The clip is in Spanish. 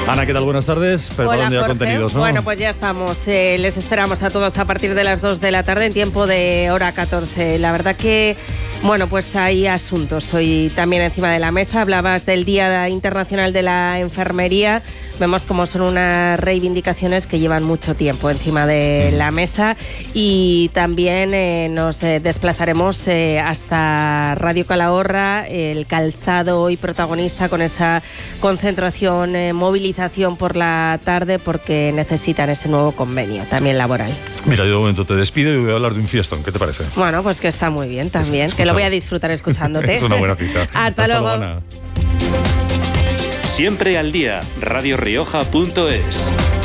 Ana, ¿qué tal? Buenas tardes. Preparando ya contenidos, ¿no? Bueno, pues ya estamos. Les esperamos a todos a partir de las 2 de la tarde en tiempo de hora 14. La verdad que, bueno, pues hay asuntos hoy también encima de la mesa. Hablabas del Día Internacional de la Enfermería. Vemos cómo son unas reivindicaciones que llevan mucho tiempo encima de la mesa y también nos desplazaremos hasta Radio Calahorra, el calzado hoy protagonista con esa concentración, movilización por la tarde porque necesitan ese nuevo convenio también laboral. Mira, yo de momento te despido y voy a hablar de un fiestón, ¿qué te parece? Bueno, pues que está muy bien también, que lo voy a disfrutar escuchándote. Es una buena cita. Hasta luego. Ana. Siempre al día, radiorioja.es.